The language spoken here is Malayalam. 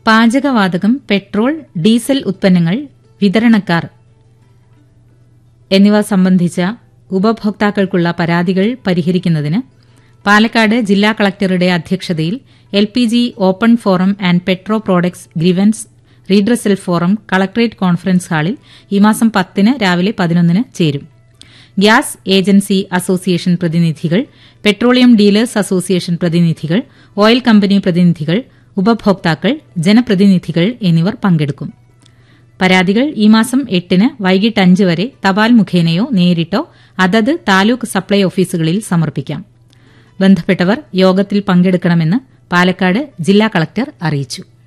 പാചകവാതകം, പെട്രോൾ, ഡീസൽ ഉത്പന്നങ്ങൾ, വിതരണക്കാർ എന്നിവ സംബന്ധിച്ച ഉപഭോക്താക്കൾക്കുള്ള പരാതികൾ പരിഹരിക്കുന്നതിന് പാലക്കാട് ജില്ലാ കളക്ടറുടെ അധ്യക്ഷതയിൽ LPG open forum and petro products grievance redressal forum collectorate conference ഹാളിൽ ഈ മാസം 10 രാവിലെ 11 ചേരും. ഗ്യാസ് ഏജൻസി അസോസിയേഷൻ പ്രതിനിധികൾ, പെട്രോളിയം ഡീലേഴ്സ് അസോസിയേഷൻ പ്രതിനിധികൾ, ഓയിൽ കമ്പനി പ്രതിനിധികൾ, ഉപഭോക്താക്കൾ, ജനപ്രതിനിധികൾ എന്നിവർ പങ്കെടുക്കും. പരാതികൾ ഈ മാസം 8 വൈകിട്ട് 5 വരെ തപാൽ മുഖേനയോ നേരിട്ടോ അതത് താലൂക്ക് സപ്ലൈ ഓഫീസുകളിൽ സമർപ്പിക്കാം. ബന്ധപ്പെട്ടവർ യോഗത്തിൽ പങ്കെടുക്കണമെന്ന് പാലക്കാട് ജില്ലാ കളക്ടർ അറിയിച്ചു.